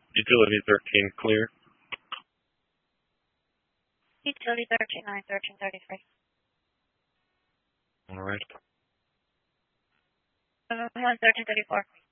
Utility 13 clear. Utility 13-9, 1333. All right. 1334.